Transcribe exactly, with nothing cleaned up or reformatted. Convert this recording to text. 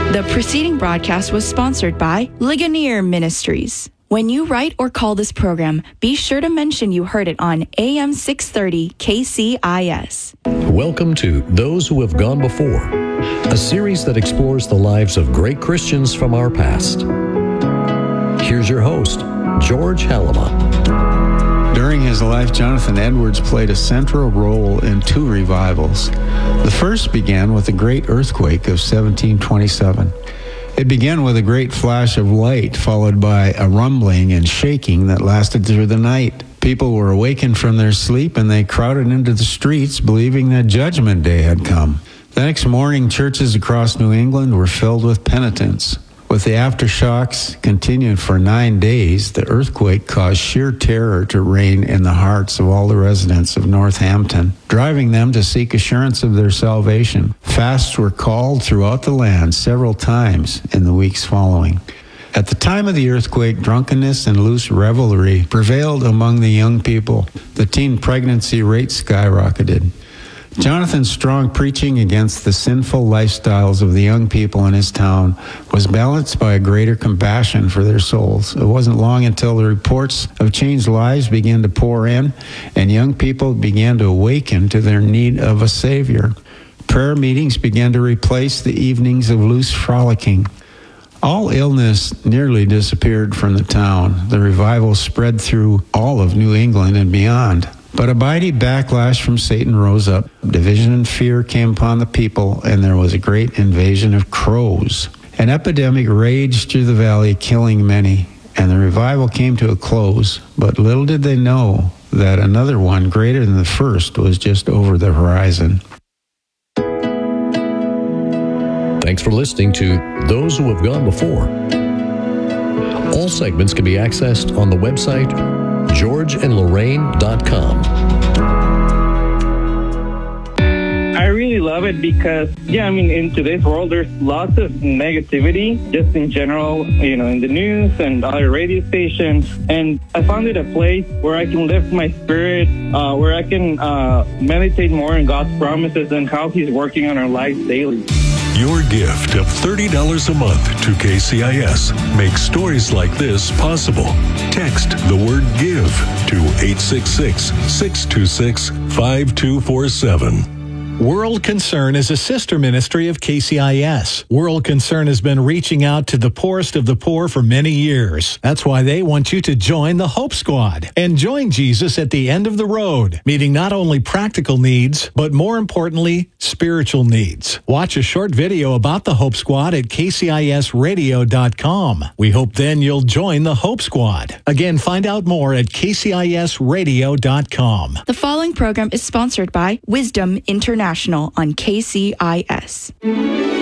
The preceding broadcast was sponsored by Ligonier Ministries. When you write or call this program, be sure to mention you heard it on A M six thirty K C I S. Welcome to Those Who Have Gone Before, a series that explores the lives of great Christians from our past. Here's your host, George Halima. During his life, Jonathan Edwards played a central role in two revivals. The first began with the great earthquake of seventeen twenty-seven. It began with a great flash of light, followed by a rumbling and shaking that lasted through the night. People were awakened from their sleep, and they crowded into the streets, believing that Judgment Day had come. The next morning, churches across New England were filled with penitents. With the aftershocks continued for nine days, the earthquake caused sheer terror to reign in the hearts of all the residents of Northampton, driving them to seek assurance of their salvation. Fasts were called throughout the land several times in the weeks following. At the time of the earthquake, drunkenness and loose revelry prevailed among the young people. The teen pregnancy rate skyrocketed. Jonathan's strong preaching against the sinful lifestyles of the young people in his town was balanced by a greater compassion for their souls. It wasn't long until the reports of changed lives began to pour in, and young people began to awaken to their need of a Savior. Prayer meetings began to replace the evenings of loose frolicking. All illness nearly disappeared from the town. The revival spread through all of New England and beyond. But a mighty backlash from Satan rose up. Division and fear came upon the people, and there was a great invasion of crows. An epidemic raged through the valley, killing many, and the revival came to a close. But little did they know that another one, greater than the first, was just over the horizon. Thanks for listening to Those Who Have Gone Before. All segments can be accessed on the website george and lorraine dot com. I really love it because, yeah, I mean, in today's world, there's lots of negativity, just in general, you know, in the news and other radio stations. And I found it a place where I can lift my spirit, uh, where I can uh, meditate more on God's promises and how He's working on our lives daily. Your gift of thirty dollars a month to K C I S makes stories like this possible. Text the word GIVE to eight six six, six two six, five two four seven. World Concern is a sister ministry of K C I S. World Concern has been reaching out to the poorest of the poor for many years. That's why they want you to join the Hope Squad and join Jesus at the end of the road, meeting not only practical needs, but more importantly, spiritual needs. Watch a short video about the Hope Squad at K C I S radio dot com. We hope then you'll join the Hope Squad. Again, find out more at K C I S radio dot com. The following program is sponsored by Wisdom International on K C I S.